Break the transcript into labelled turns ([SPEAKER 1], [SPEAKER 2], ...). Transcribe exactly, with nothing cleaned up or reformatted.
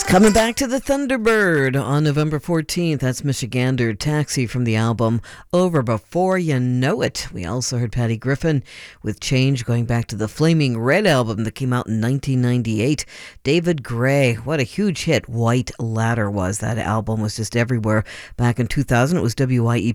[SPEAKER 1] Coming back to the Thunderbird on November fourteenth. That's Michigander Taxi from the album Over Before You Know It. We also heard Patty Griffin with Change, going back to the Flaming Red album that came out in nineteen ninety-eight. David Gray, what a huge hit White Ladder was. That album was just everywhere. Back in two thousand, it was W I E